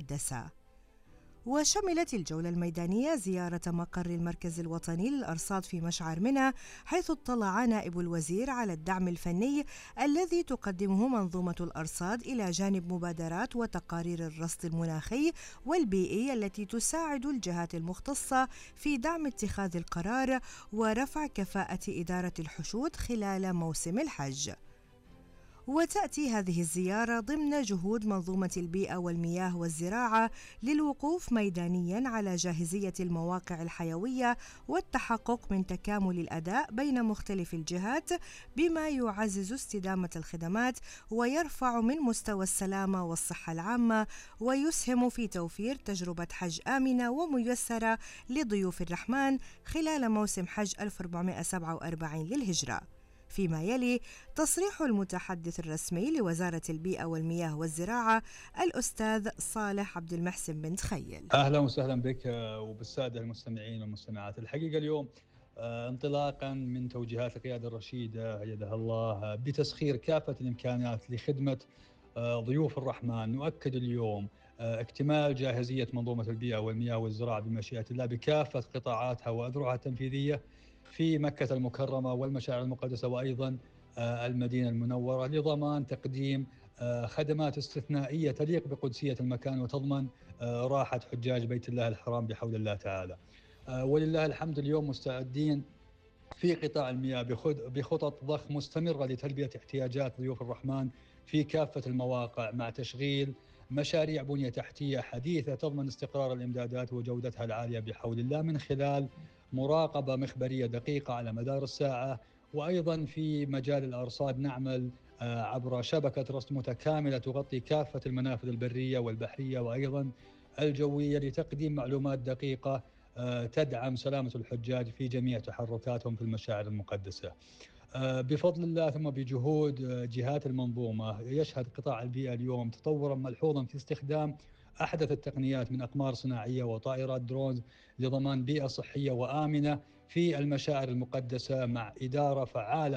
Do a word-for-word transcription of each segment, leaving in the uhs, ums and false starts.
المقدسة. وشملت الجولة الميدانية زيارة مقر المركز الوطني للأرصاد في مشعر منى، حيث اطلع نائب الوزير على الدعم الفني الذي تقدمه منظومة الأرصاد إلى جانب مبادرات وتقارير الرصد المناخي والبيئي التي تساعد الجهات المختصة في دعم اتخاذ القرار ورفع كفاءة إدارة الحشود خلال موسم الحج. وتأتي هذه الزيارة ضمن جهود منظومة البيئة والمياه والزراعة للوقوف ميدانياً على جاهزية المواقع الحيوية والتحقق من تكامل الأداء بين مختلف الجهات، بما يعزز استدامة الخدمات ويرفع من مستوى السلامة والصحة العامة، ويسهم في توفير تجربة حج آمنة وميسرة لضيوف الرحمن خلال موسم حج ألف وأربعمائة وسبعة وأربعين للهجرة. فيما يلي تصريح المتحدث الرسمي لوزارة البيئة والمياه والزراعة الأستاذ صالح عبد المحسن بن تخيل. أهلا وسهلا بك وبالسادة المستمعين والمستمعات. الحقيقة اليوم انطلاقا من توجيهات القيادة الرشيدة أيدها الله بتسخير كافة الإمكانات لخدمة ضيوف الرحمن، نؤكد اليوم اكتمال جاهزية منظومة البيئة والمياه والزراعة بمشيئة الله بكافة قطاعاتها وأذرعها التنفيذية في مكة المكرمة والمشاعر المقدسة وأيضا المدينة المنورة، لضمان تقديم خدمات استثنائية تليق بقدسية المكان وتضمن راحة حجاج بيت الله الحرام بحول الله تعالى. ولله الحمد اليوم مستعدين في قطاع المياه بخطط ضخ مستمرة لتلبية احتياجات ضيوف الرحمن في كافة المواقع، مع تشغيل مشاريع بنية تحتية حديثة تضمن استقرار الإمدادات وجودتها العالية بحول الله، من خلال مراقبة مخبرية دقيقة على مدار الساعة. وأيضا في مجال الأرصاد نعمل عبر شبكة رصد متكاملة تغطي كافة المنافذ البرية والبحرية وأيضا الجوية لتقديم معلومات دقيقة تدعم سلامة الحجاج في جميع تحركاتهم في المشاعر المقدسة. بفضل الله ثم بجهود جهات المنظومة، يشهد قطاع البيئة اليوم تطورا ملحوظا في استخدام أحدث التقنيات من أقمار صناعية وطائرات درونز لضمان بيئة صحية وآمنة في المشاعر المقدسة، مع إدارة فعالة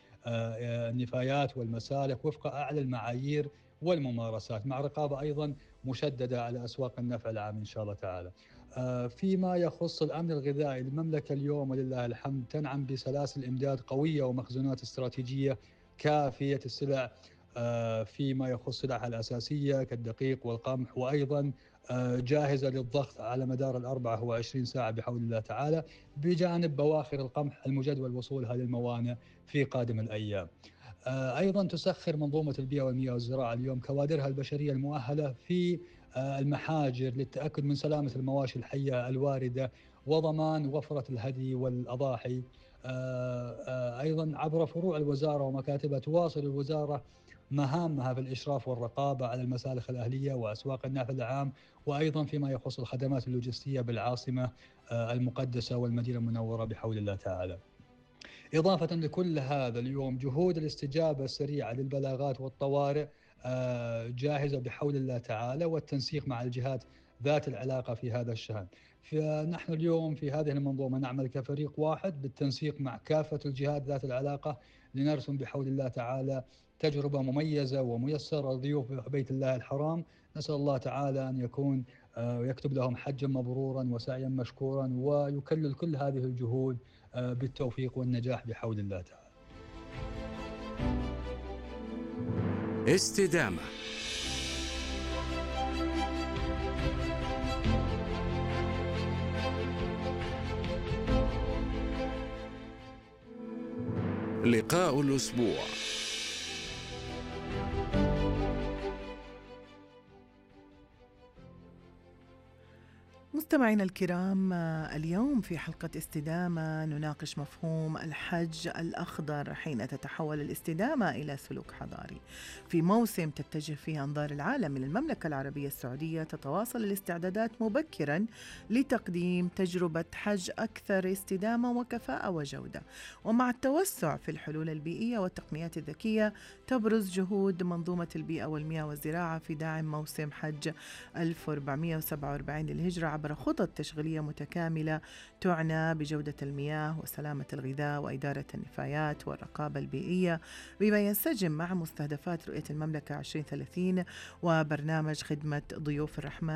للنفايات والمسالك وفق أعلى المعايير والممارسات، مع رقابة أيضا مشددة على أسواق النفع العام إن شاء الله تعالى. فيما يخص الأمن الغذائي، المملكة اليوم ولله الحمد تنعم بسلاسل إمداد قوية ومخزونات استراتيجية كافية السلع فيما يخص سلعها الأساسية كالدقيق والقمح، وأيضا جاهزة للضغط على مدار الأربعة وعشرين ساعة بحول الله تعالى، بجانب بواخر القمح المجدول وصولها للموانئ في قادم الأيام. أيضا تسخر منظومة البيئة والمياه والزراعة اليوم كوادرها البشرية المؤهلة في المحاجر للتأكد من سلامة المواشي الحية الواردة وضمان وفرة الهدي والأضاحي. أيضا عبر فروع الوزارة ومكاتبها تواصل الوزارة مهامها في الإشراف والرقابة على المسالخ الأهلية وأسواق النافذ العام، وأيضا فيما يخص الخدمات اللوجستية بالعاصمة المقدسة والمدينة المنورة بحول الله تعالى. إضافة لكل هذا اليوم جهود الاستجابة السريعة للبلاغات والطوارئ جاهزة بحول الله تعالى، والتنسيق مع الجهات ذات العلاقة في هذا الشأن. فنحن اليوم في هذه المنظومة نعمل كفريق واحد بالتنسيق مع كافة الجهات ذات العلاقة لنرسم بحول الله تعالى تجربة مميزة وميسرة لضيوف بيت الله الحرام. نسأل الله تعالى أن يكون ويكتب لهم حجا مبرورا وسعيا مشكورا، ويكلل كل هذه الجهود بالتوفيق والنجاح بحول الله تعالى. استدامة. لقاء الأسبوع. مستمعينا الكرام، اليوم في حلقة استدامة نناقش مفهوم الحج الأخضر حين تتحول الاستدامة إلى سلوك حضاري. في موسم تتجه فيه أنظار العالم إلى المملكة العربية السعودية، تتواصل الاستعدادات مبكرا لتقديم تجربة حج أكثر استدامة وكفاءة وجودة. ومع التوسع في الحلول البيئية والتقنيات الذكية، تبرز جهود منظومة البيئة والمياه والزراعة في دعم موسم حج ألف وأربعمائة وسبعة وأربعين للهجرة عبر خطط تشغيلية متكاملة تعنى بجودة المياه وسلامة الغذاء وإدارة النفايات والرقابة البيئية، بما ينسجم مع مستهدفات رؤية المملكة عشرين ثلاثين وبرنامج خدمة ضيوف الرحمن